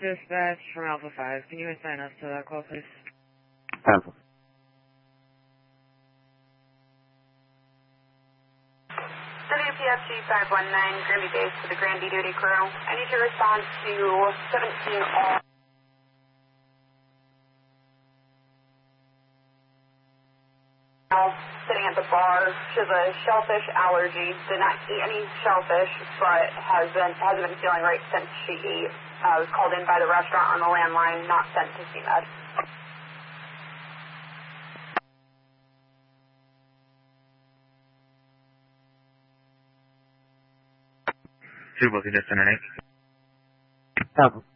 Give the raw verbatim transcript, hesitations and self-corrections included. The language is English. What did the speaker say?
dispatch from Alpha five. Can you assign us to that call, please? Alpha. W P F G five one nine, Granby Base to the Granby Duty Crew. I need your response to seventeen all. Sitting at the bar. She has a shellfish allergy. Did not eat any shellfish, but has been, hasn't been feeling right since she uh, was called in by the restaurant on the landline, not sent to C Med. Two booking destination. Alpha.